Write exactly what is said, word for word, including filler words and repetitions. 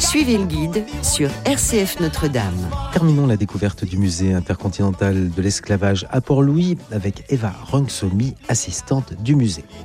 Suivez le guide sur R C F Notre-Dame. Terminons la découverte du musée intercontinental de l'esclavage à Port-Louis avec Eva Rungsomi, assistante du musée.